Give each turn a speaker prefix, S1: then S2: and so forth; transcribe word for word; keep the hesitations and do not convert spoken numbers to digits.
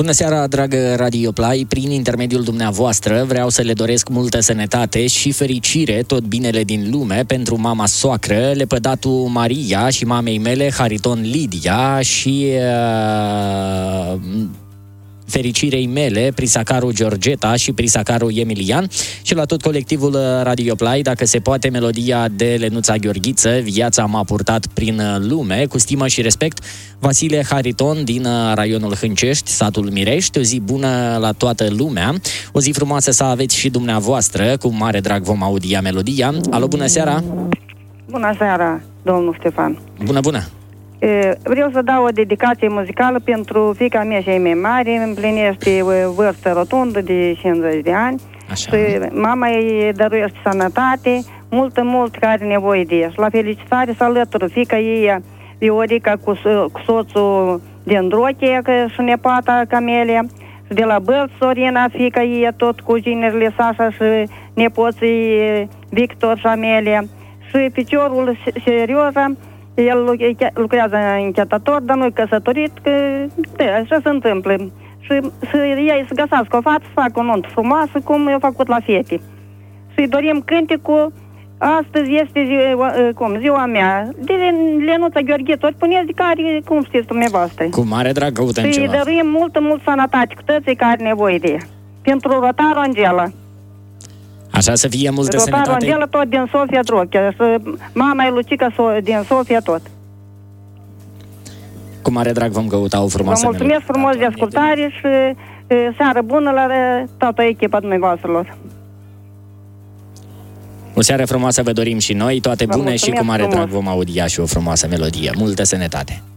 S1: Bună seara, dragă Radio Play, prin intermediul dumneavoastră vreau să le doresc multă sănătate și fericire, tot binele din lume, pentru mama soacră, lepădatul Maria, și mamei mele, Hariton Lidia, și uh, fericirei mele, Prisacaru Georgeta și Prisacaru Emilian, și la tot colectivul Radio Play, dacă se poate, melodia de Lenuța Gheorghiță, Viața m-a purtat prin lume, cu stimă și respect, Vasile Hariton din raionul Hâncești, satul Mirești. O zi bună la toată lumea, o zi frumoasă să aveți și dumneavoastră, cu mare drag vom audia melodia. Alo, bună seara!
S2: Bună seara, domnul Ștefan!
S1: Bună, bună!
S2: Vreau să dau o dedicație muzicală pentru fiica mea și ai mei mari, împlinește vârstă rotundă de cincizeci de ani.
S1: Așa.
S2: Mama îi dăruiește sănătate, multă, mult care are nevoie de ea. Și la felicitare să alătură fiica ei, Viorica, cu, cu soțul din Drochea, și nepoata Camelia, și de la Bălț, Sorina, fiica ei, tot cu ginerile Sasha și nepoții Victor și Amelia. Și piciorul Serioza, el lucrează închetator, dar nu-i căsătorit, că de, așa se întâmplă. Și să ei să găsească o fată, să facă o nuntă frumoasă, cum i-a făcut la fete. Să-i dorim cântecul, astăzi este ziua, cum, ziua mea, de Lenuța Gheorghiță, ori puneți de care, cum știți dumneavoastră.
S1: Cu mare drag căutăm ceva.
S2: Să-i dorim multă, multă sănătate cu tății care are nevoie de ea. Pentru Rotarul Angela.
S1: Așa să fie, multă
S2: Rotarul
S1: sănătate.
S2: Angela tot din Sofia Drochea, și mama e Lucica din Sofia tot.
S1: Cu mare drag vom căuta o frumoasă
S2: Vă mulțumesc
S1: melodie.
S2: frumos de ascultare și e, seară bună la toată echipa dumneavoastră.
S1: O seară frumoasă vă dorim și noi, toate
S2: Vă
S1: bune, și cu
S2: mulțumesc
S1: mare
S2: frumos.
S1: drag vom audia și o frumoasă melodie. Multă sănătate!